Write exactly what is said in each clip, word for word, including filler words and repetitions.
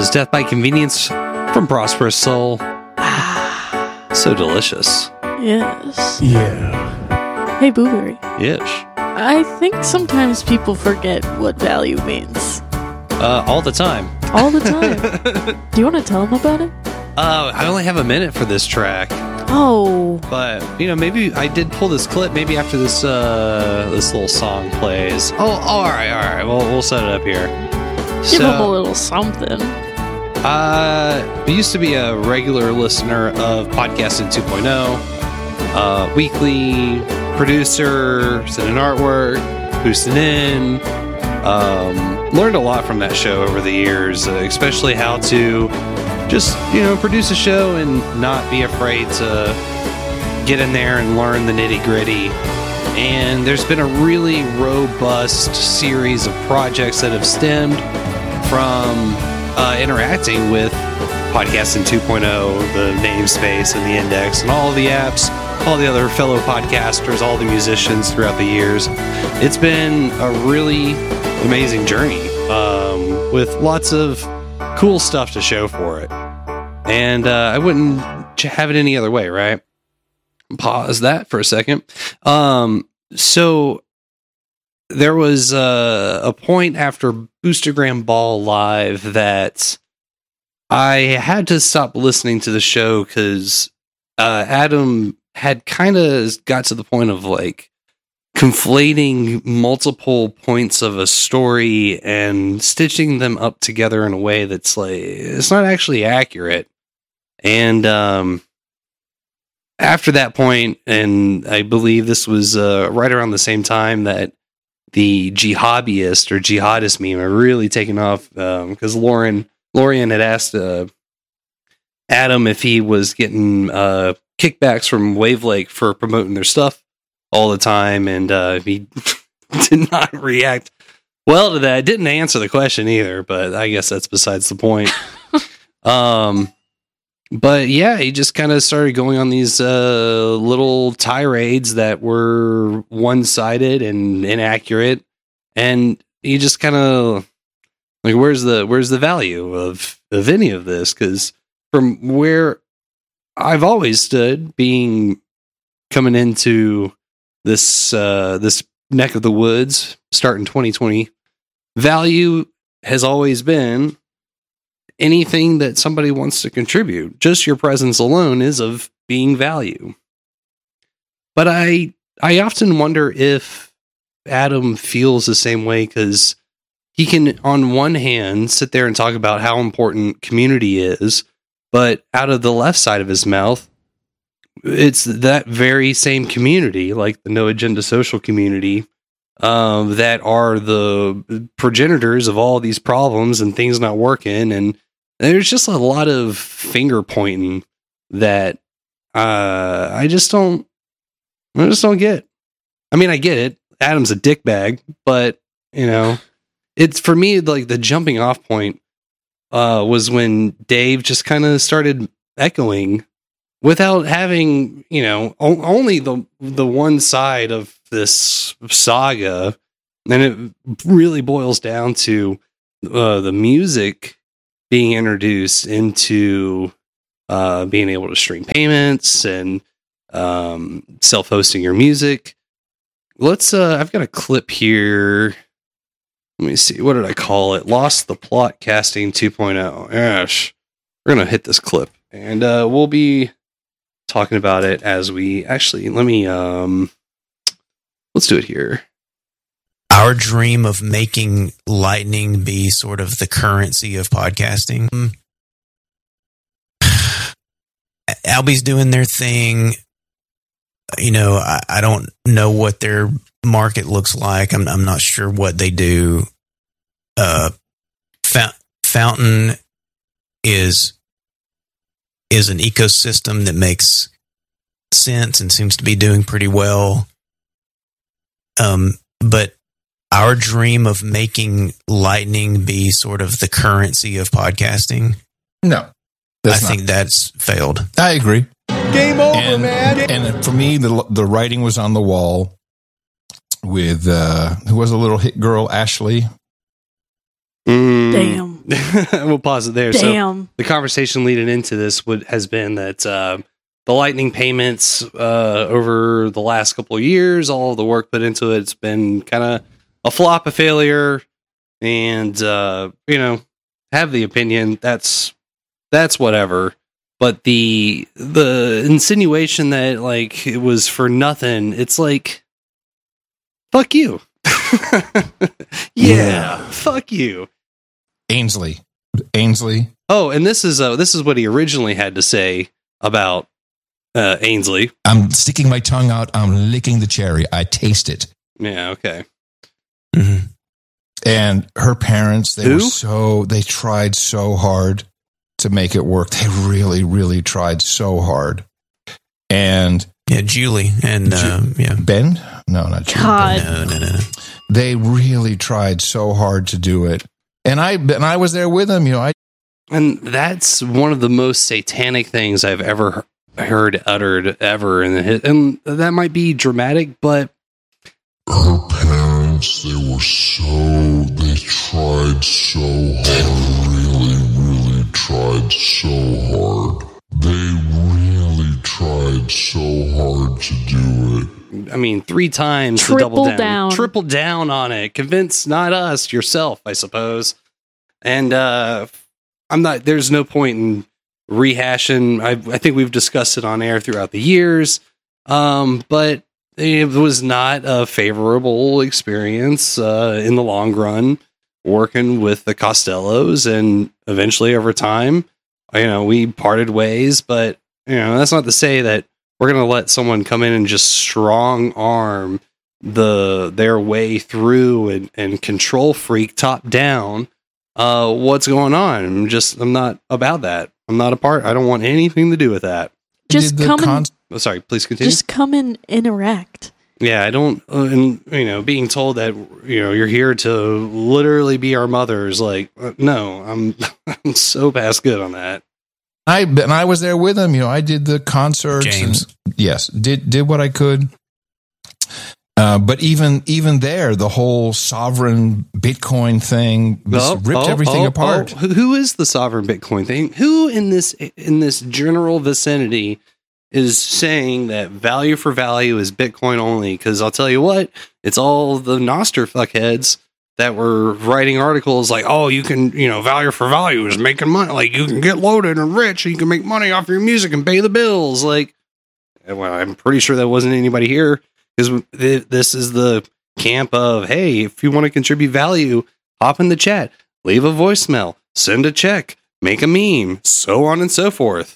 was Death by Convenience from Prosperous Soul. So delicious. Yes. Yeah. Hey, Booberry. Yes. I think sometimes people forget what value means. Uh, all the time. All the time. Do you want to tell them about it? Uh, I only have a minute for this track. Oh. But, you know, maybe I did pull this clip maybe after this uh, this little song plays. Oh, all right, all right. Well, we'll set it up here. Give so, them a little something. Uh, I used to be a regular listener of Podcasting two point oh. Uh, weekly producer, sending artwork, boosting in. Um, learned a lot from that show over the years, uh, especially how to just, you know, produce a show and not be afraid to get in there and learn the nitty gritty. And there's been a really robust series of projects that have stemmed from uh, interacting with Podcasting two point oh, the namespace and the index and all the apps, all the other fellow podcasters, all the musicians throughout the years. It's been a really amazing journey um, with lots of cool stuff to show for it. And uh, I wouldn't have it any other way, right? Pause that for a second. Um, so there was uh, a point after Boostergram Ball Live that I had to stop listening to the show because uh, Adam had kind of got to the point of like conflating multiple points of a story and stitching them up together in a way that's like, it's not actually accurate. And um, after that point, and I believe this was uh, right around the same time that the jihadist or jihadist meme are really taking off, because um, Lauren Lorian had asked uh, Adam if he was getting uh, kickbacks from Wavelake for promoting their stuff all the time, and uh, he did not react well to that. Didn't answer the question either, but I guess that's besides the point. um, but yeah, he just kind of started going on these uh, little tirades that were one-sided and inaccurate, and he just kind of like, where's the where's the value of of any of this? Because from where I've always stood, being coming into this uh, this neck of the woods, starting twenty twenty, value has always been anything that somebody wants to contribute. Just your presence alone is of being value. But I I often wonder if Adam feels the same way, because he can, on one hand, sit there and talk about how important community is, but out of the left side of his mouth, it's that very same community, like the No Agenda Social community, um, that are the progenitors of all these problems and things not working. And there's just a lot of finger pointing that uh, I just don't, I just don't get. I mean, I get it. Adam's a dickbag, but you know, it's for me like the jumping off point uh, was when Dave just kind of started echoing, without having, you know, o- only the the one side of this saga, and it really boils down to uh, the music being introduced into uh, being able to stream payments and um, self-hosting your music. Let's. Uh, I've got a clip here. Let me see. What did I call it? Lost the Plot Casting two point oh. Gosh, we're gonna hit this clip, and uh, we'll be talking about it as we actually, let me, um, let's do it here. Our dream of making Lightning be sort of the currency of podcasting. Albie's doing their thing. You know, I, I don't know what their market looks like. I'm, I'm not sure what they do. Uh, Fa- Fountain is is an ecosystem that makes sense and seems to be doing pretty well. Um, but our dream of making Lightning be sort of the currency of podcasting, no, I think that's failed. I agree. Game over, and, man. And for me, the the writing was on the wall with uh, who was a little hit girl, Ashley. Mm. Damn. we'll pause it there. Damn. So the conversation leading into this would has been that uh, the Lightning payments uh, over the last couple of years, all of the work put into it's been kind of a flop, a failure, and uh, you know, have the opinion that's that's whatever. But the the insinuation that like it was for nothing, it's like, fuck you. yeah, yeah, fuck you. Ainsley. Ainsley. Oh, and this is uh, this is what he originally had to say about uh, Ainsley. I'm sticking my tongue out. I'm licking the cherry. I taste it. Yeah, okay. Mm-hmm. And her parents, they Who? were so, they tried so hard to make it work. They really, really tried so hard. And yeah, Julie and Ju- um, yeah, Ben? No, not Julie. God. no, no, no, no. They really tried so hard to do it. And I and I was there with them, you know. I And that's one of the most satanic things I've ever he- heard uttered ever in the hit. And that might be dramatic, but Her parents, they were so, they tried so hard, really, really tried so hard. They really tried so hard to do it. I mean, three times Triple to double down. down. Triple down on it. Convince not us, yourself, I suppose. And uh, I'm not, there's no point in rehashing. I, I think we've discussed it on air throughout the years. Um, but it was not a favorable experience uh, in the long run working with the Costellos. And eventually over time, you know, we parted ways, but you know, that's not to say that we're going to let someone come in and just strong arm the their way through and, and control freak top down uh, what's going on. I'm just, I'm not about that. I'm not a part. I don't want anything to do with that. Just did the come con- and Oh, sorry, please continue. just come and interact. Yeah, I don't, uh, and you know, being told that you know you're here to literally be our mothers, like, uh, no, I'm, I'm so past good on that. I and I was there with them, you know. I did the concerts. James. And, yes, did did what I could. Uh, but even even there, the whole sovereign Bitcoin thing just Oh, ripped oh, everything oh, apart. oh. Who- Who is the sovereign Bitcoin thing? Who in this in this general vicinity is saying that value for value is Bitcoin only? Because I'll tell you what, it's all the Nostr fuckheads that were writing articles like, oh, you can, you know, value for value is making money. Like, you can get loaded and rich, and you can make money off your music and pay the bills. Like, well, I'm pretty sure that wasn't anybody here, because this is the camp of, hey, if you want to contribute value, hop in the chat, leave a voicemail, send a check, make a meme, so on and so forth.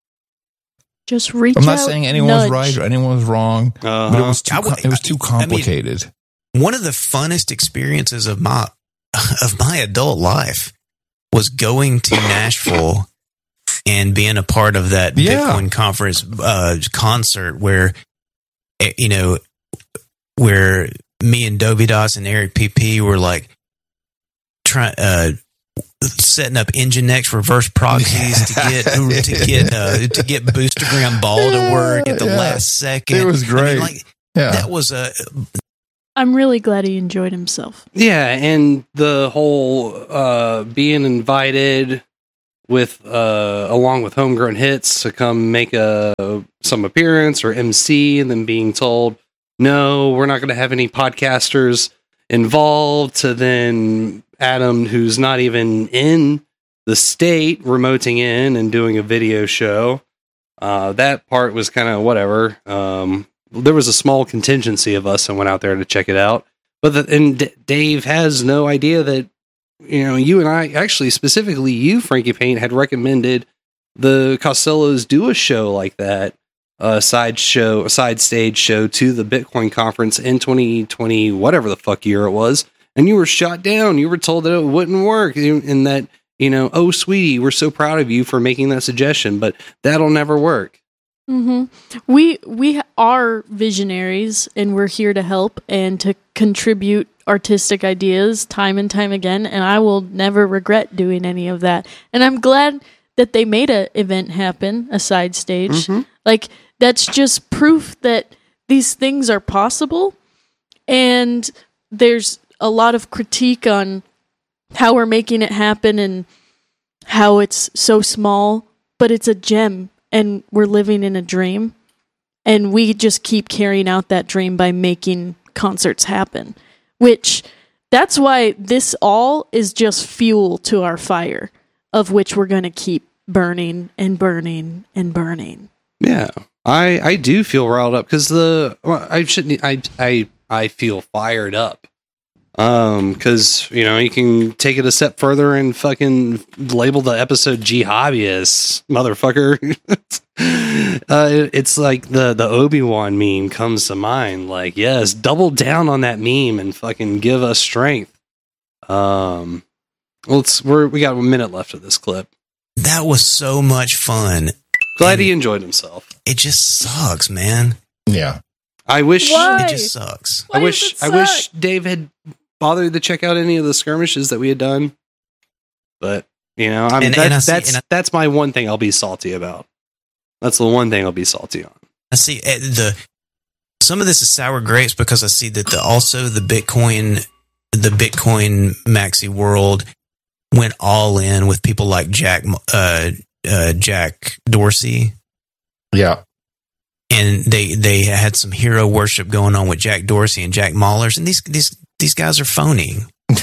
Just reach I'm not out, saying anyone was nudge. right or anyone was wrong, Uh-huh. but it was too I would- com- it was too I mean- complicated. One of the funnest experiences of my of my adult life was going to Nashville and being a part of that Yeah. Bitcoin conference uh, concert where, eh, you know, where me and Dovidas and Eric P P were like trying uh, setting up Nginx reverse proxies to get to get uh, to get Boostergram Ball to work at the Yeah. last second. It was I great. mean, like Yeah, that was a I'm really glad he enjoyed himself. Yeah, and the whole uh, being invited with uh, along with Homegrown Hits to come make a some appearance or M C, and then being told, no, we're not going to have any podcasters involved. To then Adam, who's not even in the state, remoting in and doing a video show. Uh, that part was kind of whatever. Um, there was a small contingency of us that went out there to check it out. But the, and D- Dave has no idea that, you know, you and I, actually specifically you, Frankie Paint, had recommended the Costellos do a show like that, a side show, a side stage show to the Bitcoin conference in twenty twenty, whatever the fuck year it was. And you were shot down. You were told that it wouldn't work, and that, you know, oh, sweetie, we're so proud of you for making that suggestion, but that'll never work. hmm We we are visionaries, and we're here to help and to contribute artistic ideas time and time again. And I will never regret doing any of that. And I'm glad that they made an event happen, a side stage. Mhm. Like, that's just proof that these things are possible. And there's a lot of critique on how we're making it happen and how it's so small, but it's a gem and we're living in a dream. And we just keep carrying out that dream by making concerts happen, which that's why this all is just fuel to our fire, of which we're going to keep burning and burning and burning. Yeah, I I do feel riled up because the well, I shouldn't I I I feel fired up. Um, because you know you can take it a step further and fucking label the episode G Hobbyists, motherfucker. uh, it, it's like the the Obi-Wan meme comes to mind. Like, yes, double down on that meme and fucking give us strength. Um, let's we're we got a minute left of this clip. That was so much fun. Glad he enjoyed himself. It just sucks, man. Yeah. I wish Why? It just sucks. Why I wish does it I wish suck? Dave had bothered to check out any of the skirmishes that we had done. But you know, I mean, And- that, and I see- that's and I- that's my one thing I'll be salty about. That's the one thing I'll be salty on. I see uh, the some of this is sour grapes because I see that the also the Bitcoin the Bitcoin maxi world went all in with people like Jack uh, uh, Jack Dorsey, Yeah. and they they had some hero worship going on with Jack Dorsey and Jack Mahlers, and these these these guys are phony.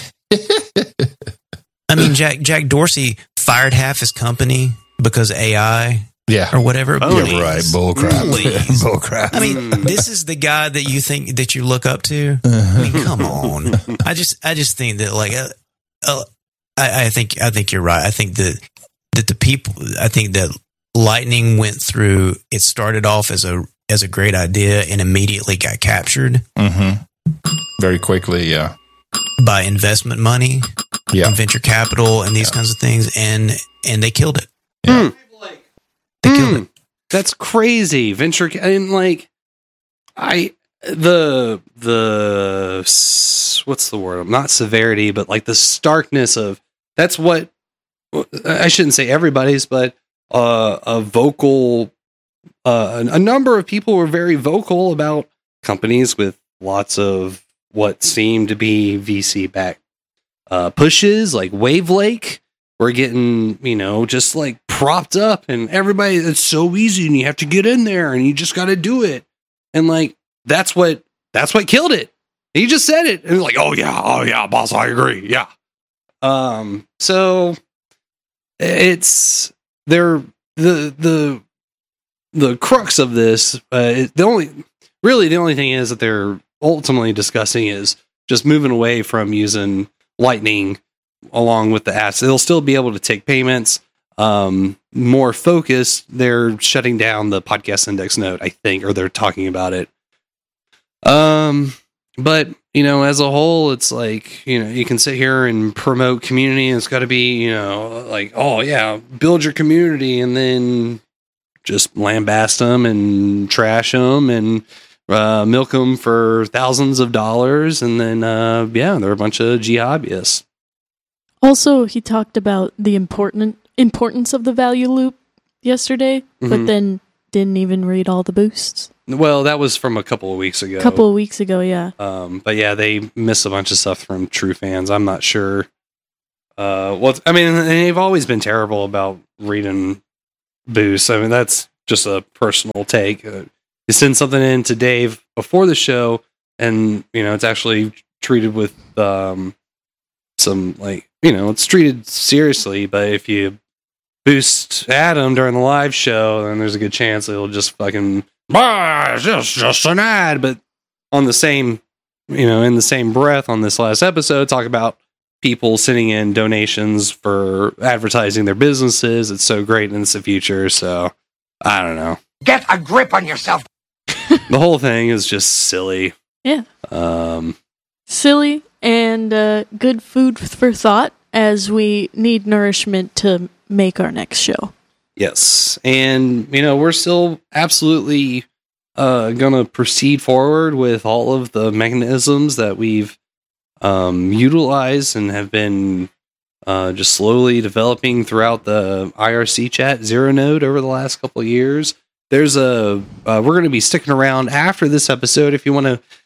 I mean, Jack Jack Dorsey fired half his company because of A I Yeah. or whatever. Phony. Yeah, right. Bull crap. Please. Bull crap. I mean, this is the guy that you think that you look up to. I mean, come on. I just, I just think that, like, uh, uh, I, I think, I think you're right. I think that that the people, I think that Lightning went through. It started off as a as a great idea and immediately got captured Mm-hmm. Very quickly, yeah. by investment money, Yeah. and venture capital, and these kinds of things, and and they killed it. Yeah. They killed Hmm. it. That's crazy. Venture ca- and like I the the s- what's the word? Not severity, but like the starkness of that's what I shouldn't say everybody's, but uh, a vocal uh, a number of people were very vocal about companies with lots of what seemed to be V C backed uh, pushes, like Wave Lake. We're getting, you know, just like propped up, and everybody, it's so easy, and you have to get in there, and you just got to do it. And like, that's what, that's what killed it. He just said it. And like, oh yeah, oh yeah, boss, I agree. Yeah. Um, so it's, they're, the, the, the crux of this, uh, it- the only, really the only thing is that they're ultimately discussing is just moving away from using Lightning along with the apps. They'll still be able to take payments. Um, more focused, they're shutting down the podcast index node, I think, or they're talking about it. Um, but you know, as a whole, it's like, you know, you can sit here and promote community, and it's got to be, you know, like, oh yeah, build your community, and then just lambast them and trash them and uh, milk them for thousands of dollars, and then uh, yeah, they're a bunch of G hobbyists. Also, he talked about the important importance of the value loop yesterday, Mhm. but then didn't even read all the boosts. Well, that was from a couple of weeks ago. A couple of weeks ago, yeah. Um, but yeah, they missed a bunch of stuff from true fans. I'm not sure. Uh, well, I mean, they've always been terrible about reading boosts. I mean, that's just a personal take. Uh, you send something in to Dave before the show, and you know it's actually treated with um, some like you know it's treated seriously. But if you boost Adam during the live show, then there's a good chance it'll just fucking ah, it's just just an ad. But on the same, you know, in the same breath, on this last episode, talk about people sending in donations for advertising their businesses. It's so great and it's the future. So I don't know. Get a grip on yourself. The whole thing is just silly. Yeah. Um, Silly and uh, good food for thought as we need nourishment to make our next show. yes. And, you know, we're still absolutely uh, going to proceed forward with all of the mechanisms that we've um, utilized and have been uh, just slowly developing throughout the I R C chat Zero Node over the last couple of years. There's a, uh, we're going to be sticking around after this episode if you want to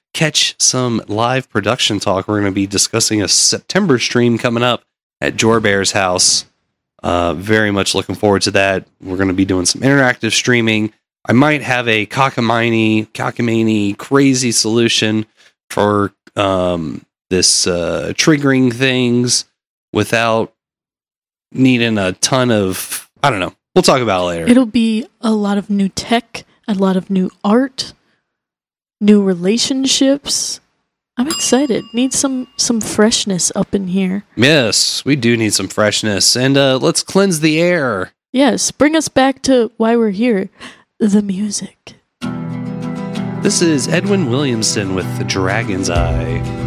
catch some live production talk. We're going to be discussing a September stream coming up at Jorbear's house. Uh, very much looking forward to that. We're going to be doing some interactive streaming. I might have a cockamamie, cockamamie crazy solution for um, this uh, triggering things without needing a ton of, I don't know. We'll talk about it later. It'll be a lot of new tech, a lot of new art, new relationships. I'm excited. Need some some freshness up in here. Yes, we do need some freshness. And uh, let's cleanse the air. Yes, bring us back to why we're here. The music. This is Edwin Williamson with The Dragon's Eye.